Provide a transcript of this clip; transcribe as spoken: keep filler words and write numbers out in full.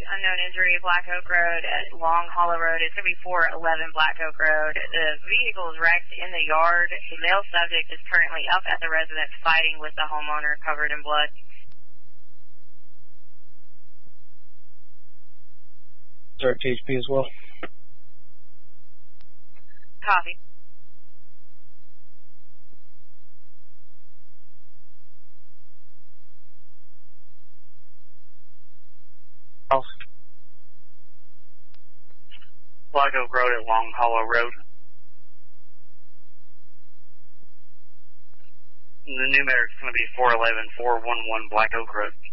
unknown injury, Black Oak Road at Long Hollow Road. It's going to be four eleven Black Oak Road. The vehicle is wrecked in the yard. The male subject is currently up at the residence fighting with the homeowner covered in blood. Start T H P as well. Copy. Black Oak Road at Long Hollow Road. The numeric's going to be four eleven four one one Black Oak Road.